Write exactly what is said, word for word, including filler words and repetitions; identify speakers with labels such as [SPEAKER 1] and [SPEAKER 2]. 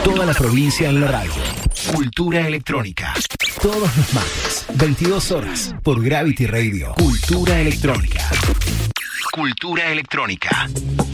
[SPEAKER 1] Toda la provincia en la radio. Cultura electrónica. Todos los martes, veintidós horas, por Gravity Radio. Cultura electrónica. Cultura electrónica.